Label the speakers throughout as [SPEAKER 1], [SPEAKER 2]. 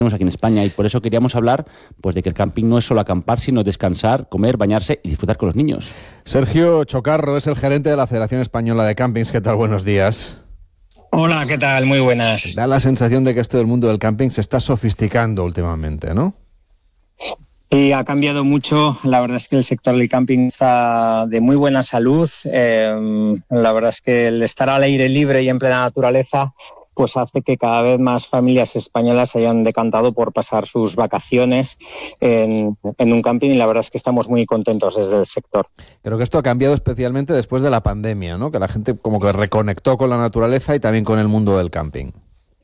[SPEAKER 1] tenemos aquí en España, y por eso queríamos hablar pues de que el camping no es solo acampar, sino descansar, comer, bañarse y disfrutar con los niños.
[SPEAKER 2] Sergio Chocarro es el gerente de la Federación Española de Campings. ¿Qué tal? Buenos días.
[SPEAKER 3] Hola, ¿qué tal? Muy buenas.
[SPEAKER 2] Da la sensación de que esto del mundo del camping se está sofisticando últimamente, ¿no?
[SPEAKER 3] Sí, ha cambiado mucho. La verdad es que el sector del camping está de muy buena salud. La verdad es que el estar al aire libre y en plena naturaleza pues hace que cada vez más familias españolas hayan decantado por pasar sus vacaciones en un camping, y la verdad es que estamos muy contentos desde el sector.
[SPEAKER 2] Creo que esto ha cambiado especialmente después de la pandemia, ¿no? Que la gente como que reconectó con la naturaleza y también con el mundo del camping.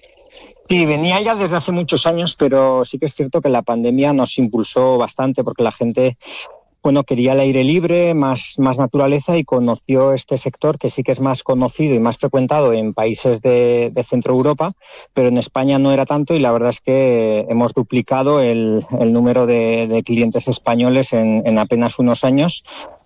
[SPEAKER 3] Sí, venía ya desde hace muchos años, pero sí que es cierto que la pandemia nos impulsó bastante porque la gente, quería el aire libre, más naturaleza, y conoció este sector que sí que es más conocido y más frecuentado en países de Centro Europa, pero en España no era tanto, y la verdad es que hemos duplicado el número de clientes españoles en apenas unos años.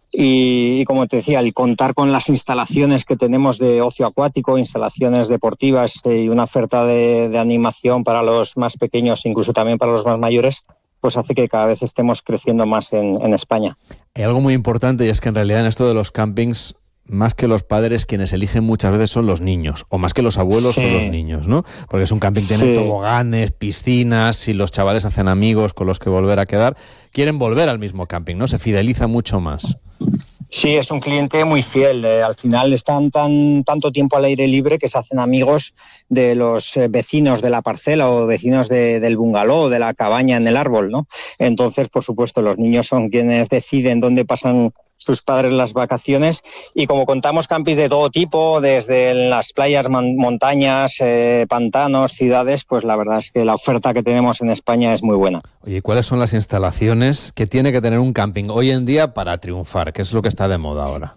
[SPEAKER 3] Y como te decía, el contar con las instalaciones que tenemos de ocio acuático, instalaciones deportivas y una oferta de animación para los más pequeños, incluso también para los más mayores, pues hace que cada vez estemos creciendo más en España.
[SPEAKER 2] Hay algo muy importante, y es que en realidad en esto de los campings, más que los padres, quienes eligen muchas veces son los niños, o más que los abuelos son los niños, ¿no? Porque es un camping, tiene toboganes, piscinas, y los chavales hacen amigos con los que volver a quedar, quieren volver al mismo camping, ¿no? Se fideliza mucho más.
[SPEAKER 3] Sí, es un cliente muy fiel. Al final están tanto tiempo al aire libre que se hacen amigos de los vecinos de la parcela o vecinos del bungalow, de la cabaña en el árbol, ¿no? Entonces, por supuesto, los niños son quienes deciden dónde pasan sus padres las vacaciones, y como contamos campings de todo tipo, desde las playas, montañas, pantanos, ciudades, pues la verdad es que la oferta que tenemos en España es muy buena.
[SPEAKER 2] Oye, ¿cuáles son las instalaciones que tiene que tener un camping hoy en día para triunfar? ¿Qué es lo que está de moda ahora?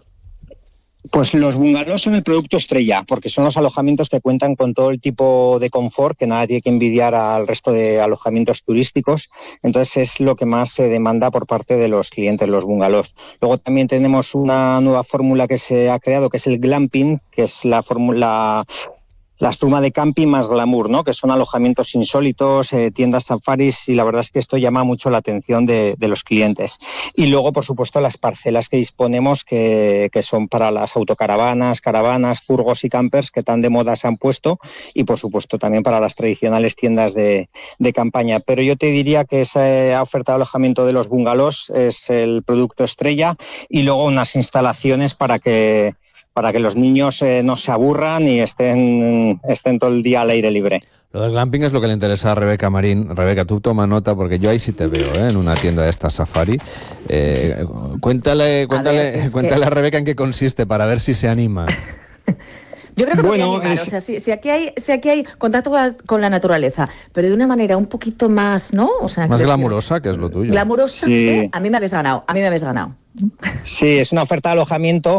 [SPEAKER 3] Pues los bungalows son el producto estrella, porque son los alojamientos que cuentan con todo el tipo de confort que nada tiene que envidiar al resto de alojamientos turísticos. Entonces es lo que más se demanda por parte de los clientes, los bungalows. Luego también tenemos una nueva fórmula que se ha creado, que es el glamping, que es la suma de camping más glamour, ¿no? Que son alojamientos insólitos, tiendas safaris, y la verdad es que esto llama mucho la atención de los clientes. Y luego, por supuesto, las parcelas que disponemos, que son para las autocaravanas, caravanas, furgos y campers que tan de moda se han puesto, y por supuesto también para las tradicionales tiendas de campaña. Pero yo te diría que esa oferta de alojamiento de los bungalows es el producto estrella, y luego unas instalaciones para que los niños no se aburran y estén todo el día al aire libre.
[SPEAKER 2] Lo del glamping es lo que le interesa a Rebeca Marín. Rebeca, tú toma nota, porque yo ahí sí te veo, en una tienda de esta safari. Cuéntale a Rebeca en qué consiste, para ver si se anima.
[SPEAKER 4] Yo creo que animar. O sea, si aquí hay contacto con la naturaleza, pero de una manera un poquito más, ¿no? O sea,
[SPEAKER 2] más glamurosa, que es lo tuyo.
[SPEAKER 4] Glamurosa, sí. A mí me habéis ganado.
[SPEAKER 3] Sí, es una oferta de alojamiento.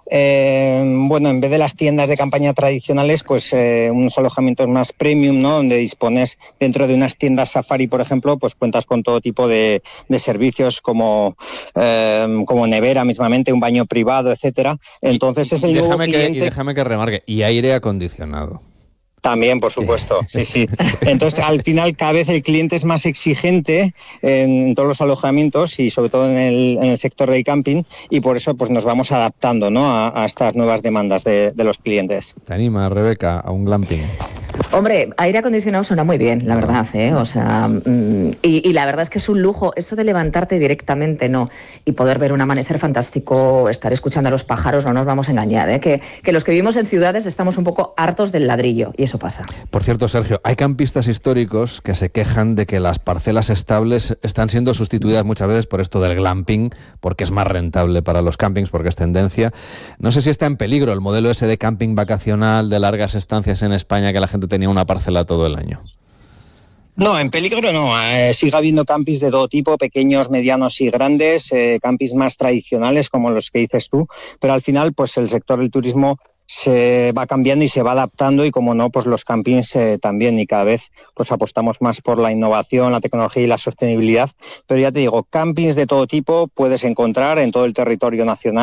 [SPEAKER 3] En vez de las tiendas de campaña tradicionales, pues unos alojamientos más premium, ¿no? Donde dispones, dentro de unas tiendas safari, por ejemplo, pues cuentas con todo tipo de servicios como nevera mismamente, un baño privado, etcétera. Entonces es el nuevo cliente.
[SPEAKER 2] Déjame que remarque, y aire acondicionado.
[SPEAKER 3] También, por supuesto, sí. Entonces, al final, cada vez el cliente es más exigente en todos los alojamientos, y sobre todo en el sector del camping, y por eso pues nos vamos adaptando, ¿no? a estas nuevas demandas de los clientes.
[SPEAKER 2] ¿Te anima, Rebeca, a un glamping?
[SPEAKER 4] Hombre, aire acondicionado suena muy bien, la verdad, O sea, y la verdad es que es un lujo eso de levantarte directamente, ¿no? Y poder ver un amanecer fantástico, estar escuchando a los pájaros, no nos vamos a engañar, Que los que vivimos en ciudades estamos un poco hartos del ladrillo, y eso pasa.
[SPEAKER 2] Por cierto, Sergio, hay campistas históricos que se quejan de que las parcelas estables están siendo sustituidas muchas veces por esto del glamping, porque es más rentable para los campings, porque es tendencia. No sé si está en peligro el modelo ese de camping vacacional de largas estancias en España, que la gente tenía una parcela todo el año.
[SPEAKER 3] No, en peligro no. Sigue habiendo campings de todo tipo, pequeños, medianos y grandes, campings más tradicionales como los que dices tú, pero al final pues el sector del turismo se va cambiando y se va adaptando, y como no, pues los campings también, y cada vez pues apostamos más por la innovación, la tecnología y la sostenibilidad. Pero ya te digo, campings de todo tipo puedes encontrar en todo el territorio nacional.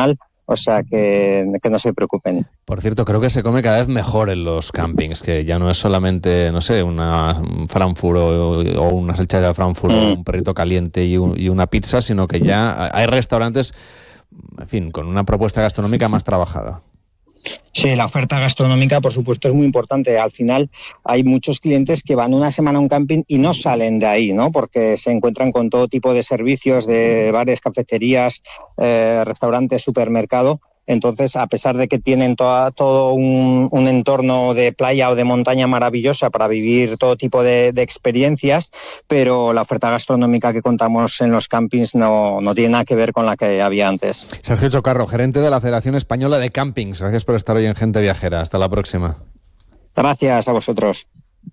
[SPEAKER 3] O sea que no se preocupen.
[SPEAKER 2] Por cierto, creo que se come cada vez mejor en los campings, que ya no es solamente, no sé, una Frankfurt o una salchicha de Frankfurt o un perrito caliente y una pizza, sino que ya hay restaurantes, en fin, con una propuesta gastronómica más trabajada.
[SPEAKER 3] Sí, la oferta gastronómica, por supuesto, es muy importante. Al final hay muchos clientes que van una semana a un camping y no salen de ahí, ¿no? Porque se encuentran con todo tipo de servicios de bares, cafeterías, restaurantes, supermercado. Entonces, a pesar de que tienen todo un entorno de playa o de montaña maravillosa para vivir todo tipo de experiencias, pero la oferta gastronómica que contamos en los campings no tiene nada que ver con la que había antes.
[SPEAKER 2] Sergio Chocarro, gerente de la Federación Española de Campings. Gracias por estar hoy en Gente Viajera. Hasta la próxima.
[SPEAKER 3] Gracias a vosotros.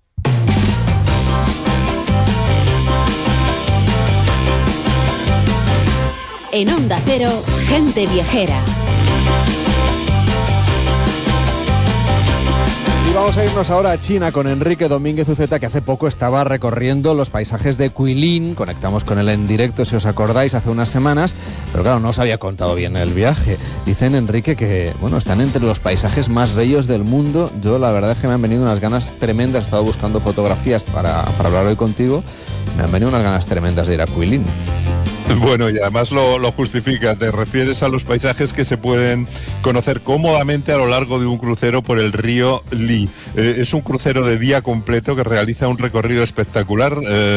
[SPEAKER 5] En Onda Cero, Gente Viajera.
[SPEAKER 2] Y vamos a irnos ahora a China con Enrique Domínguez Uceta, que hace poco estaba recorriendo los paisajes de Guilin. Conectamos con él en directo, si os acordáis, hace unas semanas, pero claro, no os había contado bien el viaje. Dicen, Enrique, que bueno, están entre los paisajes más bellos del mundo. Yo la verdad es que me han venido unas ganas tremendas, he estado buscando fotografías para hablar hoy contigo, me han venido unas ganas tremendas de ir a Guilin.
[SPEAKER 6] Bueno, y además lo justifica, te refieres a los paisajes que se pueden conocer cómodamente a lo largo de un crucero por el río Li. Es un crucero de día completo que realiza un recorrido espectacular.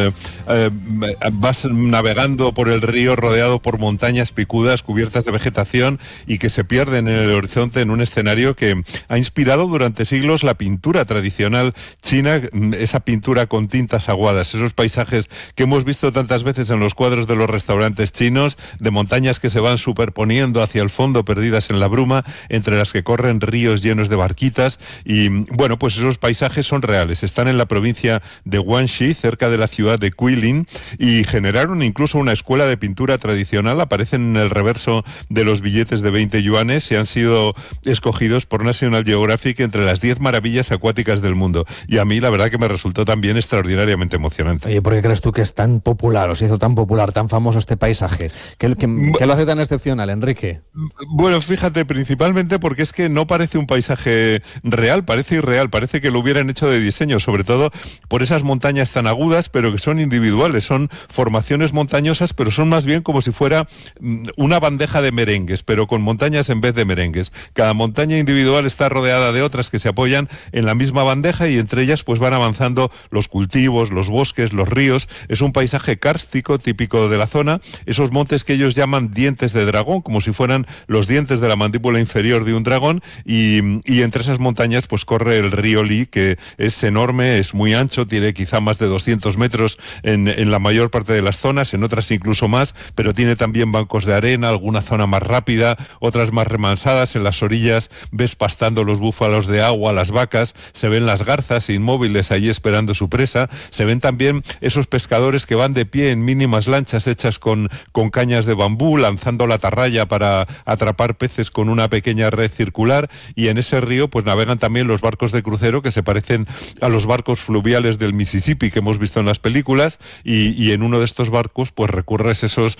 [SPEAKER 6] Vas navegando por el río rodeado por montañas picudas cubiertas de vegetación y que se pierden en el horizonte en un escenario que ha inspirado durante siglos la pintura tradicional china, esa pintura con tintas aguadas, esos paisajes que hemos visto tantas veces en los cuadros de los restaurantes chinos, de montañas que se van superponiendo hacia el fondo, perdidas en la bruma, entre las que corren ríos llenos de barquitas. Y bueno, pues esos paisajes son reales, están en la provincia de Guangxi, cerca de la ciudad de Guilin, y generaron incluso una escuela de pintura tradicional. Aparecen en el reverso de los billetes de 20 yuanes y han sido escogidos por National Geographic entre las 10 maravillas acuáticas del mundo, y a mí la verdad que me resultó también extraordinariamente emocionante.
[SPEAKER 2] Oye, ¿por qué crees tú que es tan popular, o se hizo tan popular, tan famoso este paisaje? ¿Qué lo hace tan excepcional, Enrique?
[SPEAKER 6] Bueno, fíjate, principalmente porque es que no parece un paisaje real, parece irreal, parece que lo hubieran hecho de diseño, sobre todo por esas montañas tan agudas, pero que son individuales, son formaciones montañosas, pero son más bien como si fuera una bandeja de merengues, pero con montañas en vez de merengues. Cada montaña individual está rodeada de otras que se apoyan en la misma bandeja y entre ellas pues van avanzando los cultivos, los bosques, los ríos. Es un paisaje kárstico típico de la zona, esos montes que ellos llaman dientes de dragón, como si fueran los dientes de la mandíbula inferior de un dragón, y entre esas montañas pues corre el río Li, que es enorme, es muy ancho, tiene quizá más de 200 metros en la mayor parte de las zonas, en otras incluso más, pero tiene también bancos de arena, alguna zona más rápida, otras más remansadas. En las orillas ves pastando los búfalos de agua, las vacas, se ven las garzas inmóviles allí esperando su presa, se ven también esos pescadores que van de pie en mínimas lanchas hechas con cañas de bambú, lanzando la atarraya para atrapar peces con una pequeña red circular, y en ese río pues navegan también los barcos de crucero que se parecen a los barcos fluviales del Mississippi que hemos visto en las películas, y en uno de estos barcos pues recorres esos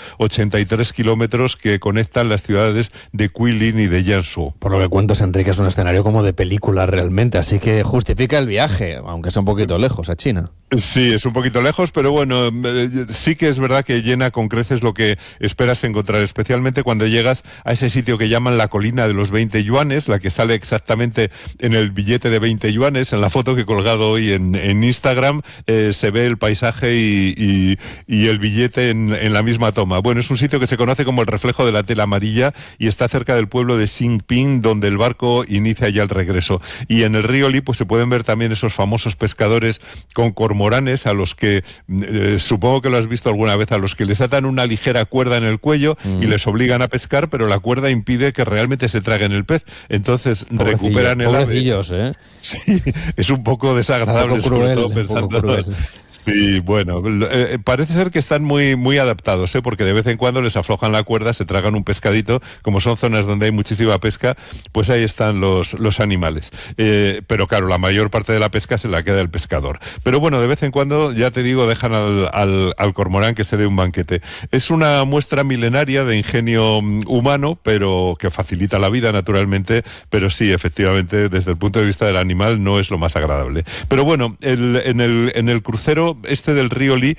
[SPEAKER 6] 83 kilómetros que conectan las ciudades de Guilin y de Jiangsu.
[SPEAKER 2] Por lo que cuentas, Enrique, es un escenario como de película realmente, así que justifica el viaje, aunque sea un poquito lejos, a China.
[SPEAKER 6] Sí, es un poquito lejos, pero bueno, sí que es verdad que llena con creces lo que esperas encontrar, especialmente cuando llegas a ese sitio que llaman la colina de los 20 yuanes, la que sale exactamente en el billete de 20 yuanes. En la foto que he colgado hoy en Instagram se ve el paisaje y el billete en la misma toma. Bueno, es un sitio que se conoce como el reflejo de la tela amarilla y está cerca del pueblo de Xingping, donde el barco inicia ya el regreso. Y en el río Li pues se pueden ver también esos famosos pescadores con cormoranes, a los que supongo que lo has visto alguna vez, a los que les atan una ligera cuerda en el cuello y les obligan a pescar, pero la cuerda impide que realmente se traguen el pez. Entonces recuperan el ave.
[SPEAKER 2] Pobrecillos, ¿eh?
[SPEAKER 6] Sí, es un poco desagradable,
[SPEAKER 2] un poco cruel,
[SPEAKER 6] sobre todo pensando. Sí, bueno, parece ser que están muy, muy adaptados, porque de vez en cuando les aflojan la cuerda, se tragan un pescadito, como son zonas donde hay muchísima pesca, pues ahí están los animales. Pero claro, la mayor parte de la pesca se la queda el pescador. Pero bueno, de vez en cuando, ya te digo, dejan al cormorán que se dé un banquete. Es una muestra milenaria de ingenio humano, pero que facilita la vida, naturalmente, pero sí, efectivamente, desde el punto de vista del animal no es lo más agradable. Pero bueno, en el crucero este del río Lee